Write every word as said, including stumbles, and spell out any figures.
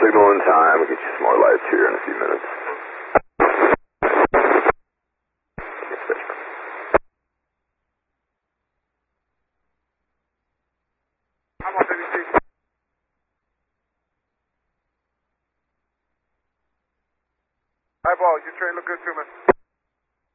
signal in time. We'll get you some more lights here in a few minutes. I'm on W C. Eyeball, your train look good to me.